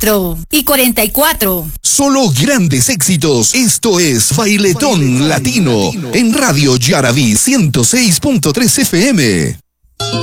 44 y 44. Solo grandes éxitos. Esto es Bailetón Latino en Radio Yaraví 106.3 FM.